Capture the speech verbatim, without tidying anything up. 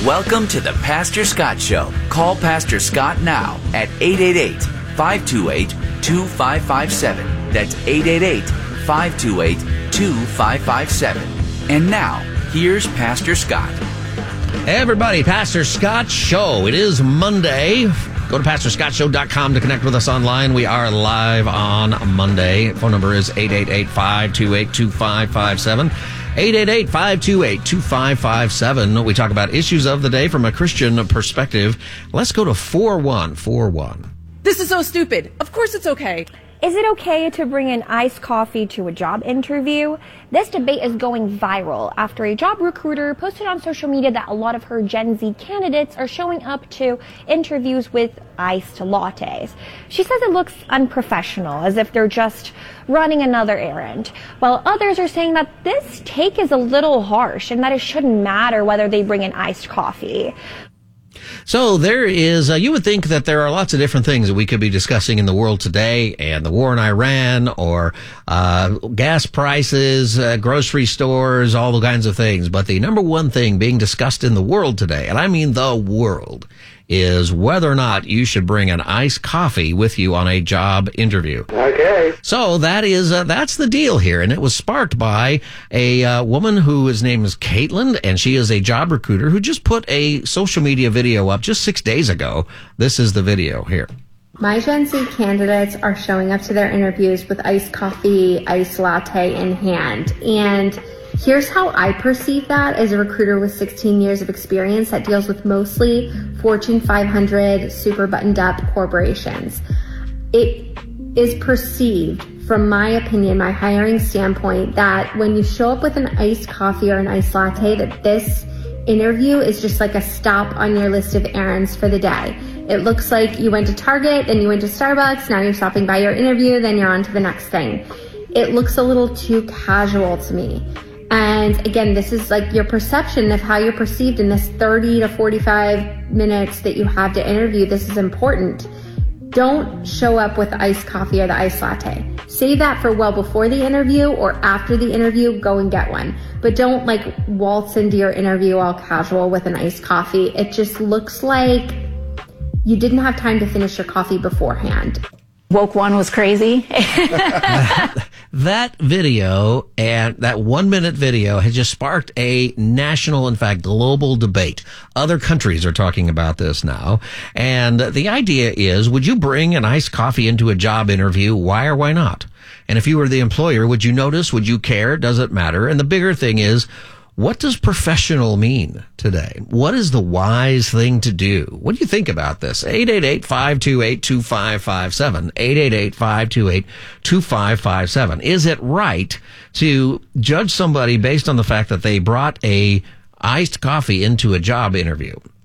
Welcome to the Pastor Scott Show. Call Pastor Scott now at eight eight eight, five two eight, two five five seven. That's eight eight eight, five two eight, two five five seven. And now, here's Pastor Scott. Hey everybody, Pastor Scott Show. It is Monday. Go to pastor scott show dot com to connect with us online. We are live on Monday. Phone number is eight eight eight, five two eight, two five five seven. eight eight eight, five two eight, two five five seven. We talk about issues of the day from a Christian perspective. Let's go to four one four one. This is so stupid. Of course it's okay. Is it okay to bring an iced coffee to a job interview? This debate is going viral after a job recruiter posted on social media that a lot of her Gen Z candidates are showing up to interviews with iced lattes. She says it looks unprofessional, as if they're just running another errand, while others are saying that this take is a little harsh and that it shouldn't matter whether they bring an iced coffee. So there is, uh, you would think that there are lots of different things that we could be discussing in the world today, and the war in Iran, or uh, gas prices, uh, grocery stores, all the kinds of things. But the number one thing being discussed in the world today, and I mean the world, is whether or not you should bring an iced coffee with you on a job interview. Okay. So that is, uh, that's the deal here. And it was sparked by a uh, woman whose name is Caitlin, and she is a job recruiter who just put a social media video up just six days ago. This is the video here. My Gen Z candidates are showing up to their interviews with iced coffee, iced latte in hand. And here's how I perceive that as a recruiter with sixteen years of experience that deals with mostly Fortune five hundred, super buttoned up corporations. It is perceived, from my opinion, my hiring standpoint, that when you show up with an iced coffee or an iced latte, that this interview is just like a stop on your list of errands for the day. It looks like you went to Target, then you went to Starbucks, now you're stopping by your interview, then you're on to the next thing. It looks a little too casual to me. And again, this is like your perception of how you're perceived in this thirty to forty-five minutes that you have to interview. This is important. Don't show up with the iced coffee or the iced latte. Save that for well before the interview, or after the interview, go and get one. But don't like waltz into your interview all casual with an iced coffee. It just looks like you didn't have time to finish your coffee beforehand. Woke one was crazy. that, that video and that one minute video has just sparked a national, in fact, global debate. Other countries are talking about this now. And the idea is, would you bring an iced coffee into a job interview? Why or why not? And if you were the employer, would you notice? Would you care? Does it matter? And the bigger thing is, what does professional mean today? What is the wise thing to do? What do you think about this? eight eight eight, five two eight, two five five seven. eight eight eight, five two eight, two five five seven. Is it right to judge somebody based on the fact that they brought a iced coffee into a job interview?